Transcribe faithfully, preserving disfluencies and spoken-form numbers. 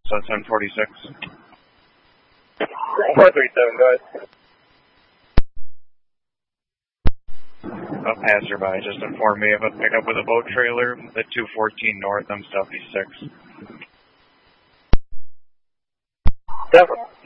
So ten forty-six. four three seven, go ahead. A passerby just informed me of a pickup with a boat trailer at two fourteen north on Southeast six. Definitely.